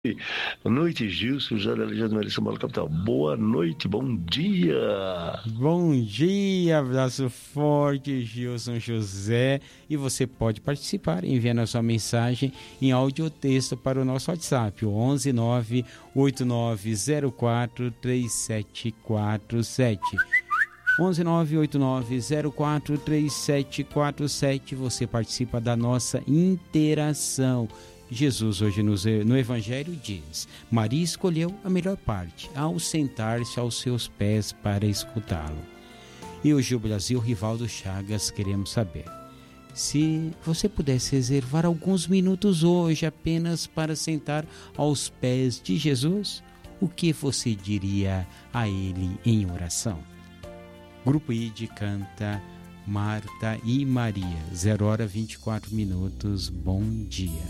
Boa noite, Gilson, José da Legião do Meri, São Paulo, capital. Boa noite, bom dia. Bom dia, abraço forte, Gilson José. E você pode participar enviando a sua mensagem em áudio ou texto para o nosso WhatsApp, o 11 98904 3747. 11 98904 3747. Você participa da nossa interação. Jesus hoje no Evangelho diz: Maria escolheu a melhor parte ao sentar-se aos seus pés para escutá-lo. E hoje o Brasil, Rivaldo Chagas, queremos saber se você pudesse reservar alguns minutos hoje apenas para sentar aos pés de Jesus, o que você diria a ele em oração? Grupo ID canta Marta e Maria, 0h24. Bom dia.